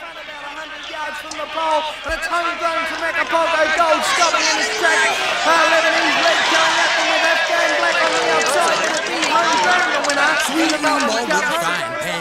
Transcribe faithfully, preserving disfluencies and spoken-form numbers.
Found about one hundred yards from the pole, and it's homegrown from Acapulco Gold, stopping in his track. Uh, Lebanese lead going up them with Afghan Black on the outside. It'll be homegrown the winner in the Melbourne Cup.